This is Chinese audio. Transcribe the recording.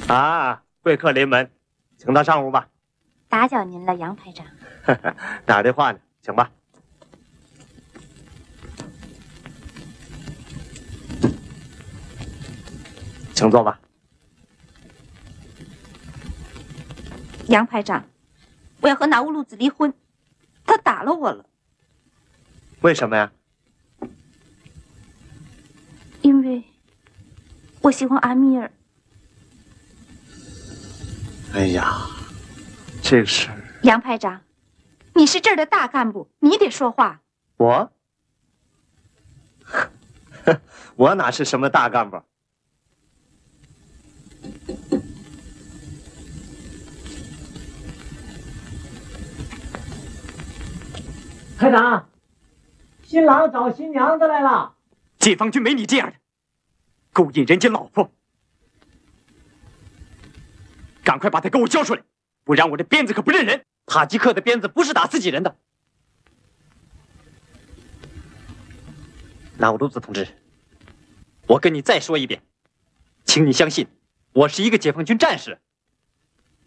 啊，贵客临门，请到上屋吧。 打搅您了，杨排长。 哪儿的话呢？请吧。请坐吧。 杨排长，我要和拿乌鲁子离婚，他打了我了。 为什么呀？ 因为我喜欢阿米尔。 哎呀，这事儿…… 杨排长，你是这儿的大干部，你得说话。 我？我哪是什么大干部？ 排长，新郎找新娘子来了。 解放军没你这样的，勾引人家老婆。赶快把他给我交出来，不然我这鞭子可不认人。塔吉克的鞭子不是打自己人的。纳乌鲁兹同志，我跟你再说一遍，请你相信，我是一个解放军战士。